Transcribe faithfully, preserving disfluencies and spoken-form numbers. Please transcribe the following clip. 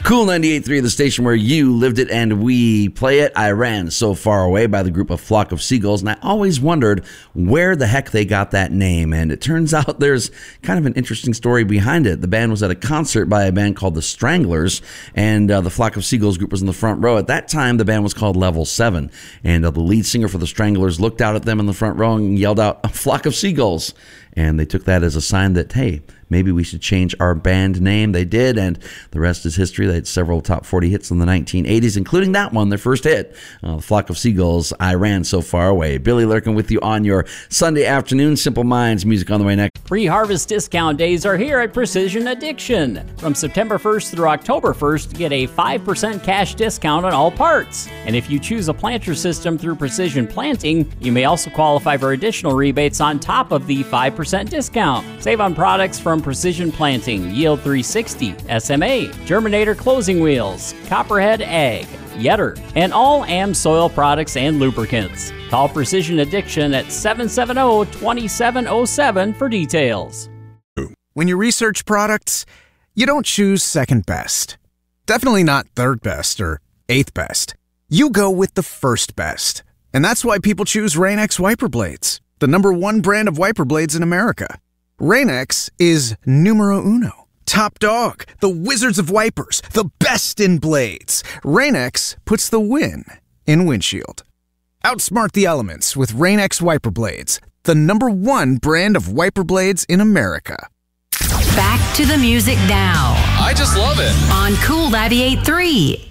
Cool ninety-eight point three, the station where you lived it and we play it. I Ran So Far Away by the group A Flock of Seagulls, and I always wondered where the heck they got that name, and it turns out there's kind of an interesting story behind it. The band was at a concert by a band called the Stranglers, and uh, the Flock of Seagulls group was in the front row. At that time, the band was called Level seven, and uh, the lead singer for the Stranglers looked out at them in the front row and yelled out, "A flock of seagulls." And they took that as a sign that, hey, maybe we should change our band name. They did, and the rest is history. They had several top forty hits in the nineteen eighties, including that one, their first hit, uh, The Flock of Seagulls, I Ran So Far Away. Billy Lurkin with you on your Sunday afternoon. Simple Minds, music on the way next. Pre-harvest discount days are here at Precision Addiction. From September first through October first, get a five percent cash discount on all parts. And if you choose a planter system through Precision Planting, you may also qualify for additional rebates on top of the five percent discount. Save on products from Precision Planting, Yield three sixty, S M A, Germinator Closing Wheels, Copperhead Ag, Yetter, and all A M soil products and lubricants. Call Precision Addiction at seven seven zero, two seven zero seven for details. When you research products, you don't choose second best. Definitely not third best or eighth best. You go with the first best. And that's why people choose Rain-X wiper blades, the number one brand of wiper blades in America. Rain-X is numero uno. Top dog, the wizards of wipers, the best in blades. Rain-X puts the win in windshield. Outsmart the elements with Rain-X wiper blades, the number one brand of wiper blades in America. Back to the music now. I just love it. On Cool ninety-eight point three.